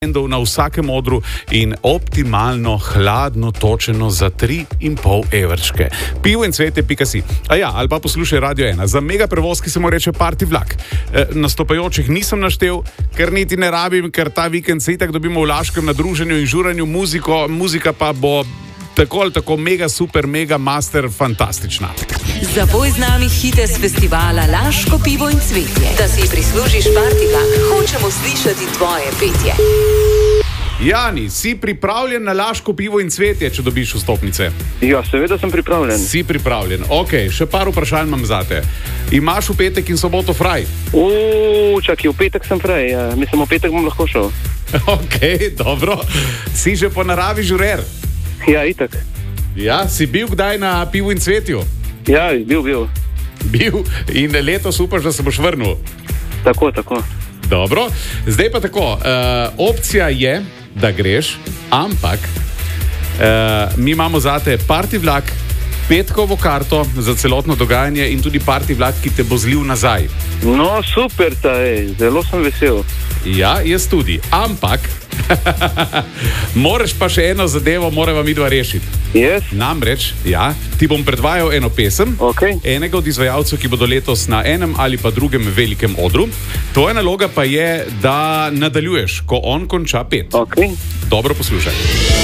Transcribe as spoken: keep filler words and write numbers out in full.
Na vsakem odru in optimalno hladno točeno za tri in pol evrčke. Pivo in cvetje pika si. A ja, ali pa poslušaj Radio ena. Za mega prevoz, ki se mu reče Party vlak. E, nastopajočih nisem naštel, ker niti ne rabim, ker ta vikend se itak dobimo v Laškem na druženju in žuranju muziko, muzika pa bo tako ali tako mega super, mega master, fantastična. Zapoj z nami hite z festivala Laško pivo in cvetje. Da si prislužiš Party vlak, hočemo slišati tvoje petje. Jani, si pripravljen na Laško pivo in cvetje, če dobiš vstopnice? Ja, seveda sem pripravljen. Si pripravljen. Ok, še par vprašanj imam zate. Imaš v petek in soboto fraj? Uuu, čakaj, v petek sem fraj. Ja. Mislim, v petek bom lahko šel. Ok, dobro. Si že po naravi žurer? Ja, itak. Ja, si bil kdaj na pivu in cvetju? Ja, bil, bil. Bil in letos upaš, da se boš vrnil? Tako, tako. Dobro, zdaj pa tako. Uh, opcija je, da greš, ampak uh, mi imamo zate party vlak, petkovo karto za celotno dogajanje in tudi party vlak, ki te bo zlil nazaj. No, super, ta je, zelo sem vesel. Ja, jaz tudi, ampak moraš pa še eno zadevo, morava midva rešiti. Yes. Namreč, ja, ti bom predvajal eno pesem, Okay. enega od izvajalcev, ki bodo letos na enem ali pa drugem velikem odru. Tvoja naloga pa je, da nadaljuješ, ko on konča pet. Okay. Dobro poslušaj.